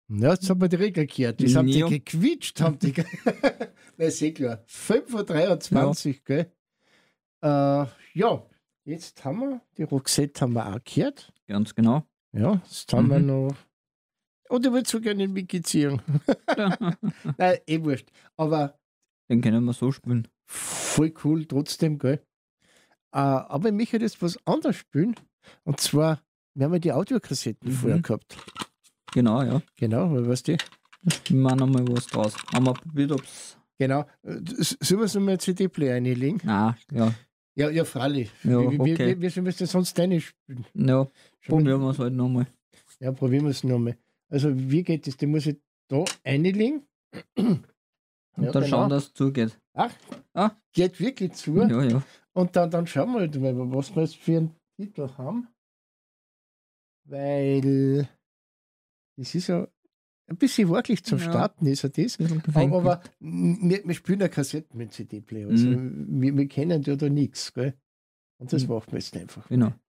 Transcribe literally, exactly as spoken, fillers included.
Ja, jetzt haben wir die Regel gehört. Das haben die Ja. gequietscht, haben die. Nein, ist eh klar. fünf Uhr dreiundzwanzig, gell? Äh, ja, jetzt haben wir, die Roxette haben wir auch gehört. Ganz genau. Ja, jetzt haben wir Mhm. noch. Und ich würde so gerne Wiki ziehen. Nein, eh wurscht. Aber Den können wir so spielen. voll cool trotzdem, gell? Äh, aber ich möchte jetzt was anderes spielen. Und zwar, wir haben ja die Audiokassetten Mhm. vorher gehabt. Genau, ja. Genau, weil weißt du? Ich mache nochmal was draus. Haben wir probiert, ob es. Genau. Äh, Sollen wir es nochmal C D-Player reinlegen? Nein, ja. Ja, ja, freilich. Ja, wie, wie, okay. wie, wie sollen wir es denn sonst deine spielen? Ja, Schon mal- probieren wir es halt nochmal. Ja, probieren wir es nochmal. Also, wie geht das? Den muss ich da reinlegen. Und Ja, dann genau. schauen, dass es zugeht. Ach, Ah. geht wirklich zu. Ja, ja. Und dann, dann schauen wir halt, mal, was wir jetzt für einen Titel haben. Weil das ist ja ein bisschen wirklich zum Ja. Starten, ist ja das. Bisschen Aber, gefängt. aber wir, wir spielen ja Kassetten mit C D-Player. Also wir, wir kennen ja da nichts. Und das Mhm. machen wir jetzt einfach. Genau.